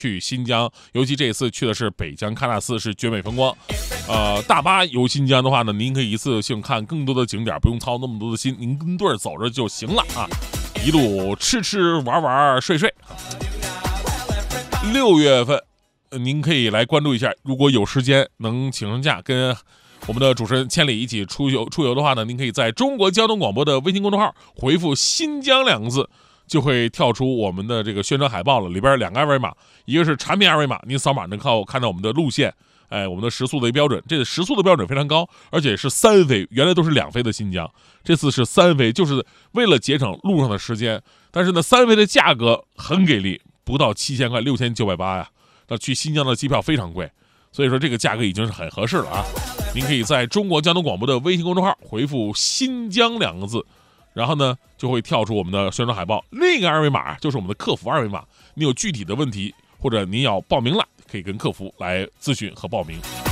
去新疆，尤其这一次去的是北疆喀纳斯，是绝美风光。大巴游新疆的话呢，您可以一次性看更多的景点，不用操那么多的心，您跟队儿走着就行了啊，一路吃玩玩睡。6月份，您可以来关注一下，如果有时间能请上假，跟我们的主持人千里一起出游的话呢，您可以在中国交通广播的微信公众号回复新疆2个字，就会跳出我们的这个宣传海报了，里边2个二维码，一个是产品二维码，您扫码能看到我们的路线，我们的时速的标准，这个时速的标准非常高，而且是3飞，原来都是2飞的新疆，这次是3飞，就是为了节省路上的时间。但是呢，3飞的价格很给力，不到7000块，6980呀。那去新疆的机票非常贵，所以说这个价格已经是很合适了啊。您可以在中国交通广播的微信公众号回复新疆2个字，然后呢就会跳出我们的宣传海报，另一个二维码就是我们的客服二维码，你有具体的问题或者您要报名了，可以跟客服来咨询和报名。